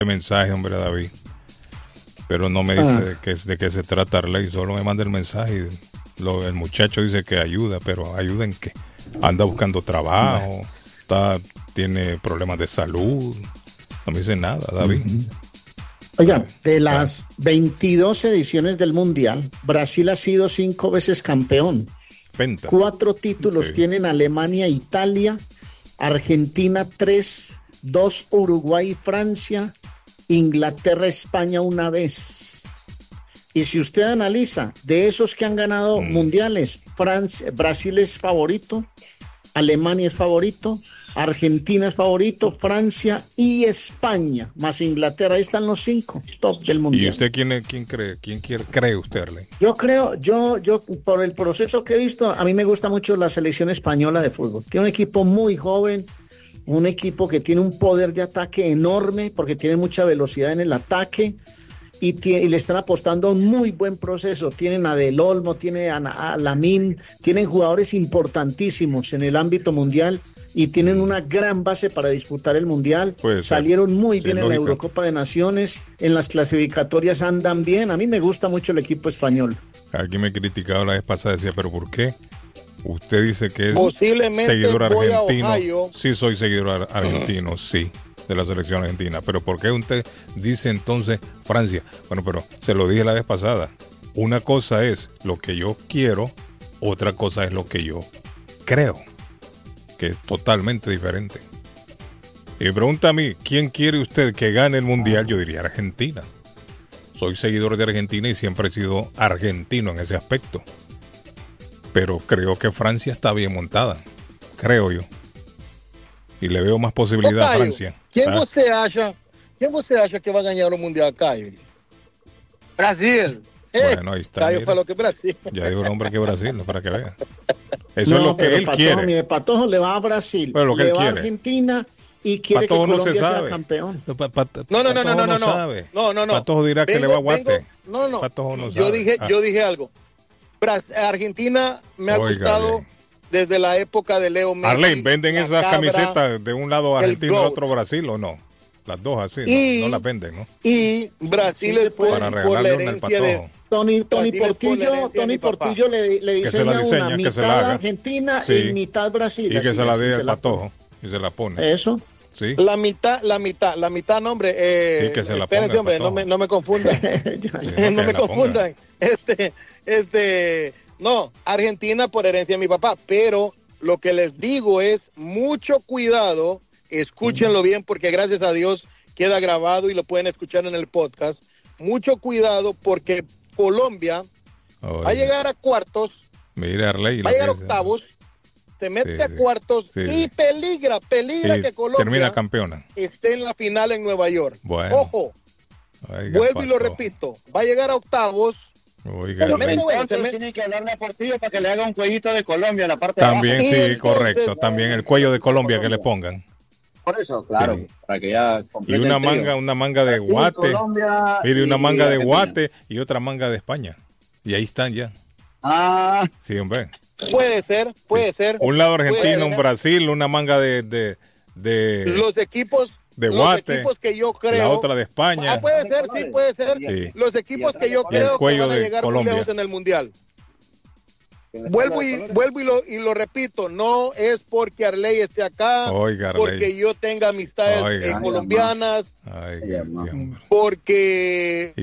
mensaje, hombre, David. Pero no me dice de qué se trata Arley, solo me manda el mensaje. El muchacho dice que ayuda, pero ¿ayuda en qué? Anda buscando trabajo, tiene problemas de salud. No me dice nada, David. Oiga, de las 22 ediciones del Mundial, Brasil ha sido 5 veces campeón. 4 títulos tienen Alemania, Italia, Argentina 3, 2 Uruguay y Francia, Inglaterra, España 1 vez. Y si usted analiza, de esos que han ganado mundiales, Brasil es favorito, Alemania es favorito, Argentina es favorito, Francia y España, más Inglaterra. Ahí están los 5 top del mundial. ¿Y usted quién cree usted, Arley? Yo creo, yo por el proceso que he visto, a mí me gusta mucho la selección española de fútbol. Tiene un equipo muy joven, un equipo que tiene un poder de ataque enorme, porque tiene mucha velocidad en el ataque. Y le están apostando a un muy buen proceso. Tienen a Del Olmo, tienen a Lamine, tienen jugadores importantísimos en el ámbito mundial y tienen una gran base para disputar el mundial. Salieron muy bien en la Eurocopa de Naciones, en las clasificatorias andan bien. A mí me gusta mucho el equipo español. Alguien me criticaba la vez pasada, decía, ¿pero por qué? Usted dice que es posiblemente seguidor argentino. Ohio. Sí, soy seguidor argentino, sí, de la selección argentina. Pero ¿por qué usted dice entonces Francia? Bueno, pero se lo dije la vez pasada. Una cosa es lo que yo quiero, otra cosa es lo que yo creo, que es totalmente diferente. Y me pregunta a mí, ¿quién quiere usted que gane el mundial? Yo diría Argentina. Soy seguidor de Argentina y siempre he sido argentino en ese aspecto. Pero creo que Francia está bien montada, creo yo. Y le veo más posibilidad a Francia. ¿Quién usted acha que va a ganar el mundial, Caio? Brasil. Bueno, ahí está. Caio falou que Brasil. Ya dijo un hombre que Brasil, no, para que vea. Eso es lo que él quiere. Mi Patojo le va a Brasil, pero lo que le va quiere. a Argentina y quiere Patojo que Colombia no sea campeón. No. Patojo dirá que le va a Guate. No. Patojo no sabe. Yo dije algo. Argentina me ha gustado desde la época de Leo Messi. Arley, ¿venden esas camisetas de un lado Argentina y del otro Brasil o no? Las dos así, no las venden, ¿no? Y Brasil es por la herencia de Tony Portillo le diseña una mitad Argentina y mitad Brasil. Y que se la dé al Patojo y se la pone. Eso. Sí. La mitad, no, hombre. Sí, que se la espérense, hombre, no me confundan. No me confundan. No, Argentina por herencia de mi papá, pero lo que les digo es mucho cuidado, escúchenlo bien porque gracias a Dios queda grabado y lo pueden escuchar en el podcast. Mucho cuidado porque Colombia va a llegar a cuartos, mira, Arley, va a llegar a octavos, se mete a cuartos y peligra que Colombia termina campeona. Esté en la final en Nueva York. Bueno. Ojo, vuelvo y lo repito, va a llegar a octavos. Oiga, entonces tiene que hablarle a Portillo para que le haga un cuellito de Colombia en la parte también, de abajo. Sí, correcto. También el cuello de Colombia que le pongan. Por eso, claro, sí. Para que ya y una manga de guate. Colombia, mire, una manga de guate y otra manga de España. Y ahí están ya. Sí, hombre. Puede ser. Un lado Argentina, un Brasil, una manga de los equipos de guate, los equipos que yo creo, la otra de España. Puede ser. Sí. Los equipos que yo creo que van a llegar muy lejos en el mundial. Vuelvo y lo repito, no es porque Arley esté acá, porque yo tenga amistades colombianas, porque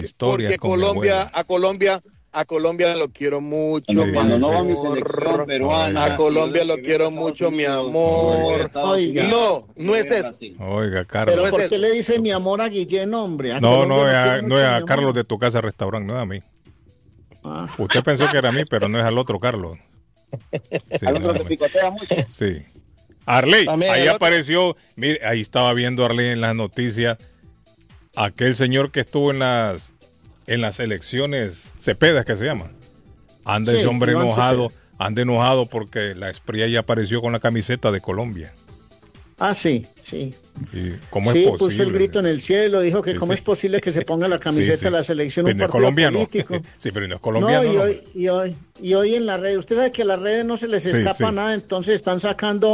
a Colombia lo quiero mucho. Cuando no va mi selección peruana. A Colombia lo quiero mucho, mi amor. No es eso. Oiga, Carlos. Pero ¿por qué le dice mi amor a Guillén, hombre? No es a Carlos de Tu Casa Restaurante, no es a mí. Usted pensó que era a mí, pero no es al otro Carlos. Sí, al otro te picotea mucho. Sí. Arley, ahí apareció, mire, ahí estaba viendo Arley en las noticias, aquel señor que estuvo en las elecciones Cepeda, que se llama. Anda ese hombre enojado, anda enojado porque la Espriella ya apareció con la camiseta de Colombia. Sí. ¿Y cómo es posible? Puso el grito en el cielo, dijo que cómo es posible que se ponga la camiseta de la selección un partido colombiano. Político. Sí, pero no es colombiano. Y hoy en las redes, usted sabe que a las redes no se les escapa nada, entonces están sacando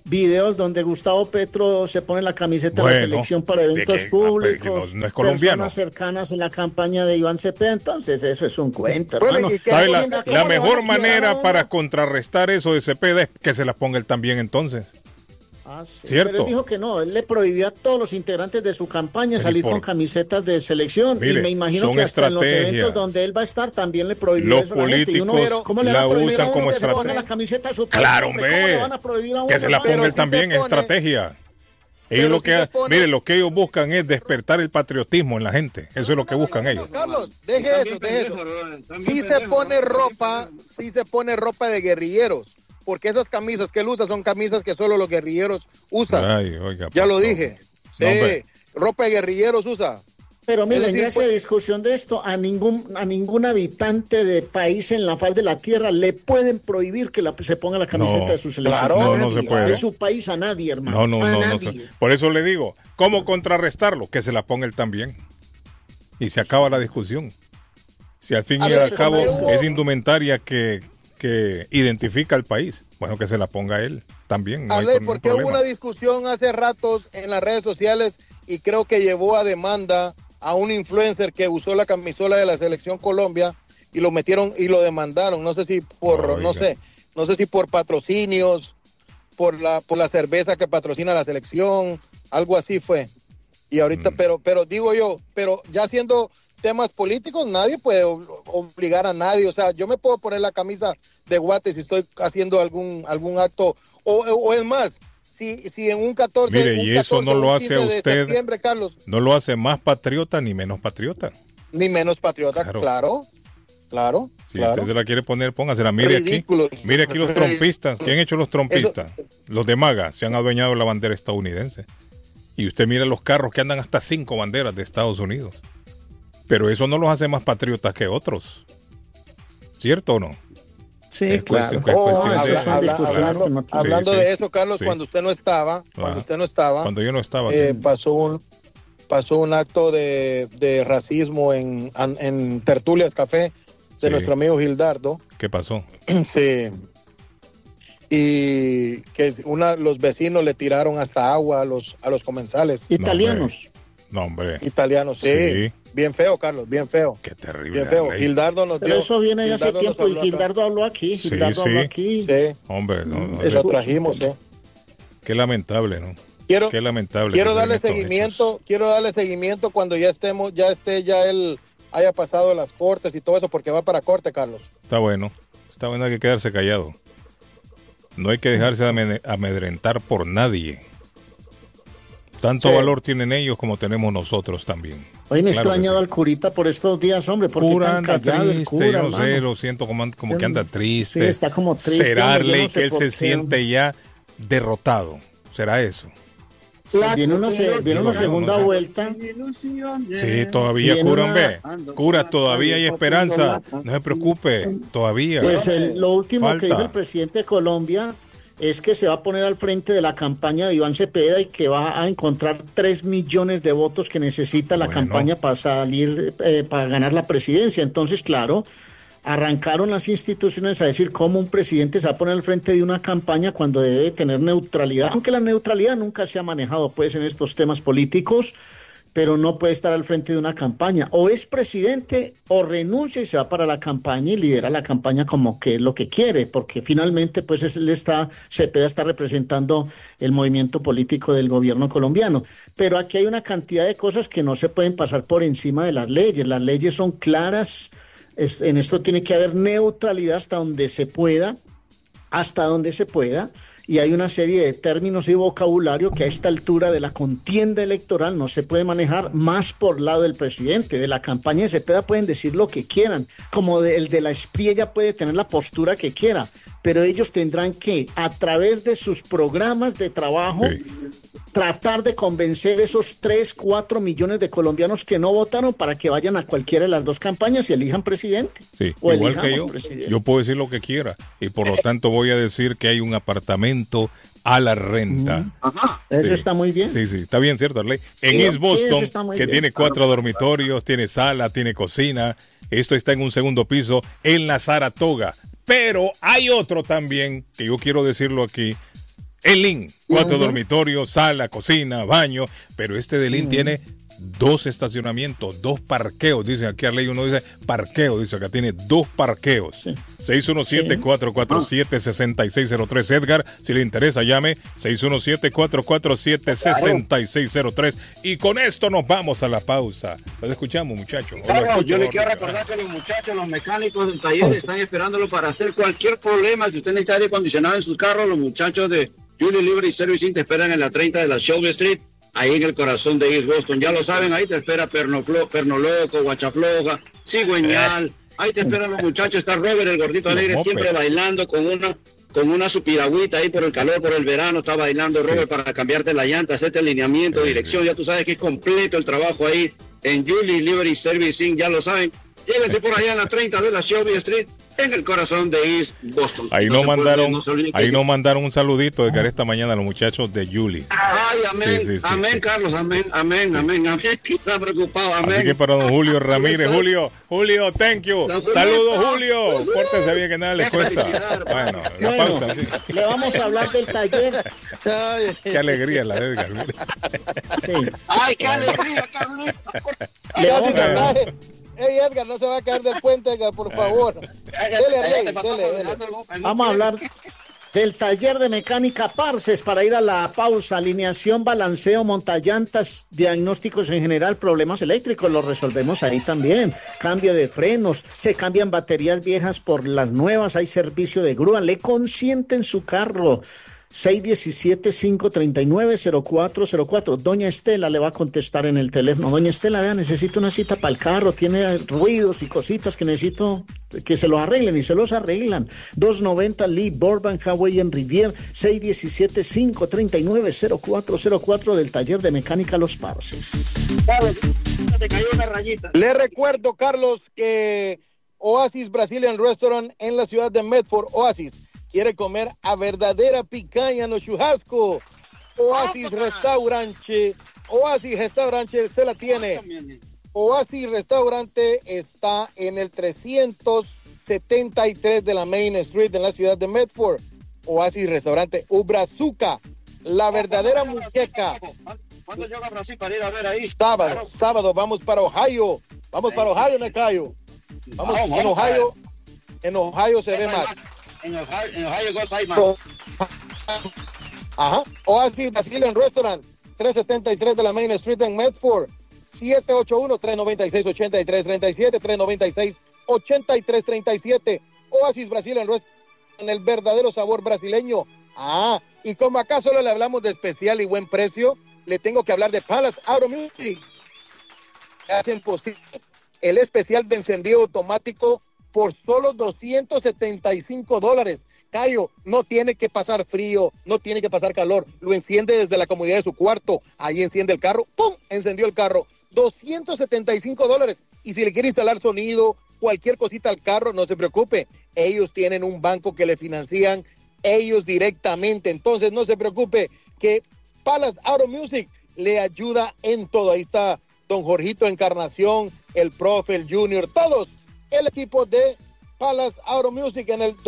videos donde Gustavo Petro se pone la camiseta de la selección para eventos públicos, no es colombiano. Personas cercanas en la campaña de Iván Cepeda, entonces eso es un cuento, hermano. La mejor manera para contrarrestar eso de Cepeda es que se las ponga él también entonces. Sí, ¿cierto? Pero él dijo que no, él le prohibió a todos los integrantes de su campaña salir con camisetas de selección. Mire, y me imagino que hasta en los eventos donde él va a estar también le prohibió los eso políticos la usan como estrategia. La camiseta de su país, claro, hombre, que se la ponga él también en estrategia. Ellos lo que ellos buscan es despertar el patriotismo en la gente. Eso es lo que buscan ellos. Carlos, deje eso. Sí se pone ropa de guerrilleros. Porque esas camisas que él usa son camisas que solo los guerrilleros usan. Ay, oiga, ya lo dije. Sí, ropa de guerrilleros usa. Pero miren, en esa discusión de esto, a ningún habitante de país en la faz de la tierra le pueden prohibir que se ponga la camiseta de su selección. Claro, no se puede. De su país a nadie, hermano. No. Por eso le digo, ¿cómo contrarrestarlo? Que se la ponga él también. Y se acaba la discusión. Si al fin y al cabo es indumentaria que identifica al país, bueno, que se la ponga él también. No porque hubo una discusión hace ratos en las redes sociales y creo que llevó a demanda a un influencer que usó la camisola de la Selección Colombia y lo metieron y lo demandaron. No sé si no sé si por patrocinios, por la cerveza que patrocina la selección, algo así fue. Y ahorita, pero digo yo, pero ya siendo temas políticos, nadie puede obligar a nadie. O sea, yo me puedo poner la camisa de Guate si estoy haciendo algún acto, o es más, si en un 14, mire, y eso no lo hace a usted, Carlos, no lo hace más patriota ni menos patriota. Ni menos patriota, claro. Si usted se la quiere poner, póngasela. Mire aquí los trompistas. ¿Quién ha hecho los trompistas? Los de MAGA se han adueñado de la bandera estadounidense. Y usted mira los carros que andan hasta 5 banderas de Estados Unidos. Pero eso no los hace más patriotas que otros. ¿Cierto o no? Sí, claro. Hablando de eso, Carlos, cuando usted no estaba, cuando yo no estaba, pasó un acto de racismo en Tertulias Café de nuestro amigo Gildardo. ¿Qué pasó? Sí. Y que los vecinos le tiraron hasta agua a los comensales. Italianos. No, hombre. Italianos, sí. Bien feo, Carlos, bien feo. Qué terrible. Bien feo. Gildardo nos dio. Pero eso viene ya hace tiempo y Gildardo habló aquí. Habló aquí. Sí. Hombre, eso trajimos, Qué lamentable, ¿no? Qué lamentable. Quiero darle seguimiento cuando él haya pasado las cortes y todo eso, porque va para corte, Carlos. Está bueno, hay que quedarse callado. No hay que dejarse amedrentar por nadie. Tanto valor tienen ellos como tenemos nosotros también. Hoy me he extrañado al curita por estos días, hombre, porque cura anda triste, yo no sé, lo siento como que anda triste. Sí, está como triste. ¿Será ley que él se siente ya derrotado? ¿Será eso? Viene una segunda vuelta. Sí, todavía cura, todavía hay esperanza. No se preocupe, todavía. Pues lo último que dijo el presidente de Colombia es que se va a poner al frente de la campaña de Iván Cepeda y que va a encontrar 3 millones de votos que necesita la campaña para salir, para ganar la presidencia. Entonces, claro, arrancaron las instituciones a decir cómo un presidente se va a poner al frente de una campaña cuando debe tener neutralidad, aunque la neutralidad nunca se ha manejado pues en estos temas políticos, pero no puede estar al frente de una campaña. O es presidente o renuncia y se va para la campaña y lidera la campaña como que es lo que quiere, porque finalmente pues Cepeda está representando el movimiento político del gobierno colombiano. Pero aquí hay una cantidad de cosas que no se pueden pasar por encima de las leyes. Las leyes son claras, en esto tiene que haber neutralidad hasta donde se pueda, y hay una serie de términos y vocabulario que a esta altura de la contienda electoral no se puede manejar más por lado del presidente. De la campaña de Cepeda pueden decir lo que quieran, como el de la Espriella puede tener la postura que quiera, pero ellos tendrán que, a través de sus programas de trabajo, tratar de convencer esos 3-4 millones de colombianos que no votaron para que vayan a cualquiera de las dos campañas y elijan presidente. Sí, igual que yo puedo decir lo que quiera y por lo tanto voy a decir que hay un apartamento a la renta. Eso está muy bien. Sí, está bien, ¿cierto, Arley? En East Boston, que tiene 4 dormitorios, tiene sala, tiene cocina. Esto está en un segundo piso en la Saratoga. Pero hay otro también, que yo quiero decirlo aquí, El Lynn, 4 dormitorios, sala, cocina, baño, pero este de Lynn tiene 2 estacionamientos, 2 parqueos, dice aquí Arley, uno dice parqueo, dice acá tiene 2 parqueos. Sí. 617-447-6603. Edgar, si le interesa, llame 617-447-6603. Y con esto nos vamos a la pausa. Los escuchamos, muchachos. Yo le quiero recordar que los muchachos, los mecánicos del taller están esperándolo para hacer cualquier problema. Si usted necesita aire acondicionado en su carro, los muchachos de Julie Livery Servicing te esperan en la 30 de la Shelby Street, ahí en el corazón de East Boston. Ya lo saben, ahí te espera Perno Loco, Guachafloja, Cigüeñal. Ahí te esperan los muchachos. Está Robert, el gordito alegre, siempre bailando con una su piragüita ahí por el calor, por el verano. Está bailando Robert para cambiarte la llanta, hacerte alineamiento, dirección. Ya tú sabes que es completo el trabajo ahí en Julie Livery Servicing. Ya lo saben. Lléguense por allá en la 30 de la Shelby Street, en el corazón de East Boston. Ahí nos mandaron un saludito de esta mañana a los muchachos de Julie. Ay, amén, amén, Carlos, amén. Está preocupado, amén. Así que para don Julio Ramírez, Julio, thank you. Saludos, Julio. Pórtese bien, que nada les cuesta. Bueno, la pausa, sí. Le vamos a hablar del taller. Qué alegría la de Edgar. Sí. Ay, qué alegría, Carlos. Le vamos a hablar. Hey, Edgar, no se va a caer del puente, Edgar, por favor. Dele. Vamos a hablar del taller de mecánica Parces para ir a la pausa. Alineación, balanceo, montallantas, diagnósticos en general, problemas eléctricos, los resolvemos ahí también. Cambio de frenos, se cambian baterías viejas por las nuevas, hay servicio de grúa, le consienten su carro. 617-539-0404. Doña Estela le va a contestar en el teléfono. Doña Estela, vea, necesito una cita para el carro, tiene ruidos y cositas que necesito que se los arreglen, y se los arreglan. 290 Lee Burbank Highway en Rivier, 617-539-0404 del taller de mecánica Los Parces. Te cayó una rayita. Le recuerdo, Carlos, que Oasis Brazilian Restaurant en la ciudad de Medford, Oasis, quiere comer a verdadera picaña no churrasco. Oasis Restaurante se la tiene. Oasis Restaurante está en el 373 de la Main Street en la ciudad de Medford. Oasis Restaurante Ubrazuca, la verdadera muñeca. ¿Cuándo llega a Brasil para ir a ver ahí? Sábado, vamos para Ohio. Necayo. Vamos, en Ohio se ve más. En Ohio hay más. Ajá. Oasis Brazilian Restaurant, 373 de la Main Street en Medford. 781-396-8337, 396-8337. Oasis Brazilian Restaurant, en el verdadero sabor brasileño. Y como acá solo le hablamos de especial y buen precio, le tengo que hablar de Palace Auto Music. Hacen posible el especial de encendido automático por solo $275. Cayo, no tiene que pasar frío, no tiene que pasar calor, lo enciende desde la comodidad de su cuarto, ahí enciende el carro, ¡pum!, encendió el carro, $275. Y si le quiere instalar sonido, cualquier cosita al carro, no se preocupe, ellos tienen un banco que le financian ellos directamente, entonces no se preocupe, que Palace Auto Music le ayuda en todo. Ahí está don Jorgito Encarnación, el profe, el Junior, todos. El equipo de Palace Auto Music en el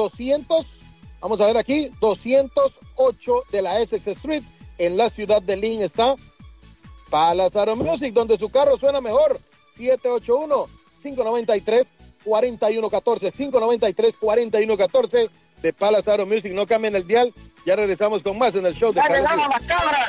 208 de la Essex Street, en la ciudad de Lynn está Palace Auto Music, donde su carro suena mejor. 781-593-4114, 593-4114 de Palace Auto Music. No cambien el dial, ya regresamos con más en el show de Carlos.